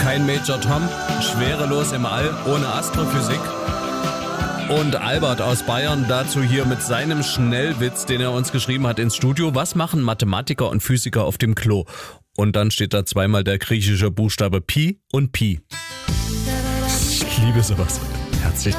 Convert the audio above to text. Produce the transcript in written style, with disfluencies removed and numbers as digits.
kein Major Tom, schwerelos im All, ohne Astrophysik. Und Albert aus Bayern dazu hier mit seinem Schnellwitz, den er uns geschrieben hat ins Studio. Was machen Mathematiker und Physiker auf dem Klo? Und dann steht da zweimal der griechische Buchstabe Pi und Pi. Ich liebe sowas. Herzlichen